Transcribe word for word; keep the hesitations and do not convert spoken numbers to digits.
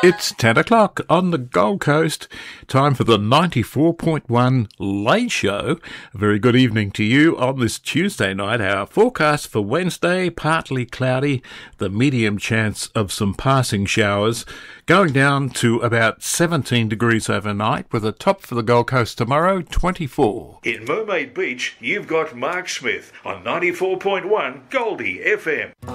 It's ten o'clock on the Gold Coast. Time for the ninety-four point one Late Show. A very good evening to you on this Tuesday night. Our forecast for Wednesday, partly cloudy, the medium chance of some passing showers, going down to about seventeen degrees overnight, with a top for the Gold Coast tomorrow, twenty-four. In Mermaid Beach, you've got Mark Smith on ninety-four point one Goldie F M.